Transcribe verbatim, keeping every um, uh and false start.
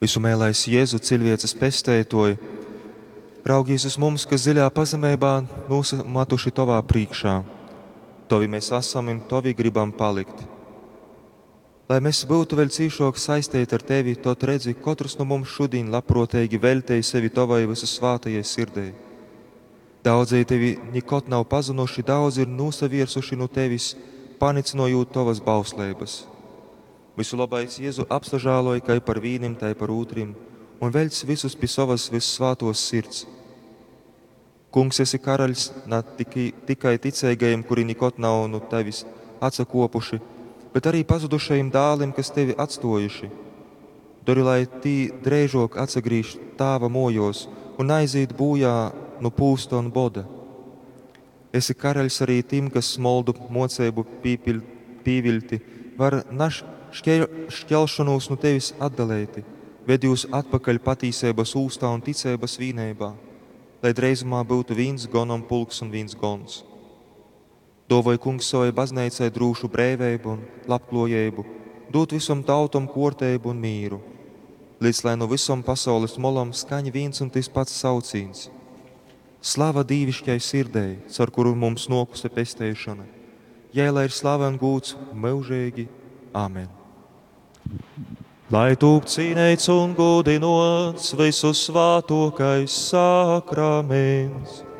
Visu mēlais Jēzu cilvēces pestētoji, raugies uz mums, kas dziļā pazemībā mūsu matuši tavā priekšā. Tovi mēs esam un tovi gribam palikt. Lai mēs būtu vēl cīšāk saistīti ar tevi, tot redzi, katrs no mums šodien labprotīgi veltēja sevi tavai visu svātajai sirdei. Daudzie tevi nekot nav pazinuši, daudzi ir nūsaviersuši no tevis, panicinojot tavas bauslības. Visu labais Jēzu apstažāloja, kai par vīnim, tai par ūtrim, un velc visus pie savas vissvātos sirds. Kungs, esi karaļs ne tikai, tikai ticīgajiem, kuri nekot nav no tevis atsakopuši, bet arī pazudušajiem dālim, kas tevi atstojuši. Dori, lai tī drēžok atsagrīž tāva mojos un aiziet bojā no pūsta un boda. Esi karaļs arī tim, kas smoldu mocēbu pīpil, pīvilti, var naš šķelšanos no tevis atdalēti, ved jūs atpakaļ patīsības ūstā un ticības vīnībā, lai dreizumā būtu viens gonam pulks un viens gons. Dovoj, kungs, savai baznīcai drūšu brēvību un labklājību, dot visam tautam kārtību un mīru, līdz lai no visam pasaules molam skaņa viens un tas pats saucīns. Slava dīvišķai sirdei, caur kuru mums nokusta pestēšana, jai lai ir slava un gūts mūžīgi. Āmen. Lai tūk cīnēts un godinots visu svātokais sakraments,